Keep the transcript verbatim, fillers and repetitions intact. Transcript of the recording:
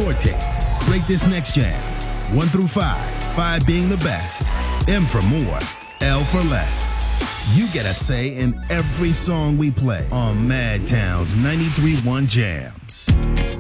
Norte. Rate this next jam. One through five. Five being the best. M for more. L for less. You get a say in every song we play on Madtown's ninety-three point one Jams.